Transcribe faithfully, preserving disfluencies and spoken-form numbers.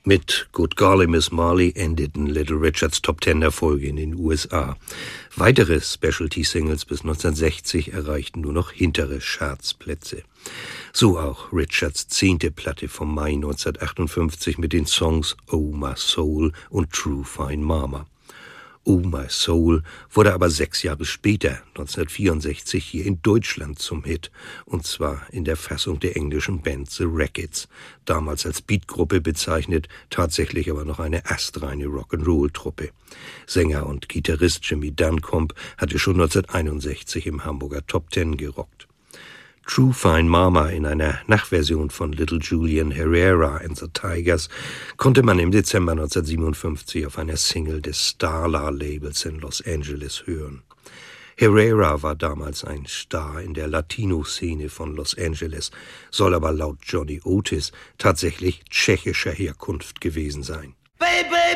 Mit Good Golly Miss Marley endeten Little Richards Top-Ten-Erfolge in den U S A. Weitere Specialty-Singles bis neunzehnhundertsechzig erreichten nur noch hintere Chartsplätze. So auch Richards zehnte Platte vom Mai neunzehnhundertachtundfünfzig mit den Songs Oh My Soul und True Fine Mama. Oh My Soul wurde aber sechs Jahre später, neunzehnhundertvierundsechzig, hier in Deutschland zum Hit, und zwar in der Fassung der englischen Band The Rackets, damals als Beatgruppe bezeichnet, tatsächlich aber noch eine astreine Rock'n'Roll-Truppe. Sänger und Gitarrist Jimmy Duncombe hatte schon neunzehnhunderteinundsechzig im Hamburger Top Ten gerockt. True Fine Mama in einer Nachversion von Little Julian Herrera and the Tigers konnte man im Dezember neunzehnhundertsiebenundfünfzig auf einer Single des Starla-Labels in Los Angeles hören. Herrera war damals ein Star in der Latino-Szene von Los Angeles, soll aber laut Johnny Otis tatsächlich tschechischer Herkunft gewesen sein. Baby!